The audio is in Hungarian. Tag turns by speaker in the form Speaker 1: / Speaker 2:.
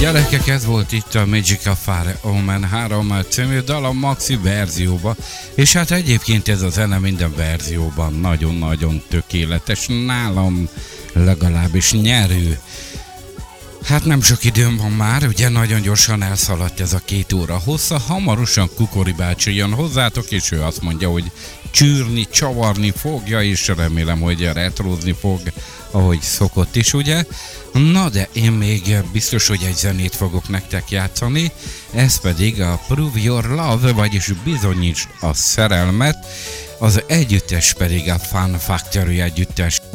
Speaker 1: Gyerekek, ez volt itt a Magic of Fire Omen 3 című dal a maxi verzióba, és hát egyébként ez a zene minden verzióban nagyon-nagyon tökéletes, nálam legalábbis nyerő. Hát nem sok időm van már, ugye nagyon gyorsan elszaladt ez a 2 óra hossza, hamarosan Kukori bácsi jön hozzátok, és ő azt mondja, hogy csűrni, csavarni fogja, és remélem, hogy retrózni fog, ahogy szokott is, ugye? Na de én még biztos, hogy egy zenét fogok nektek játszani, ez pedig a Prove Your Love, vagyis bizonyíts a szerelmet, az együttes pedig a Fun Factory együttes.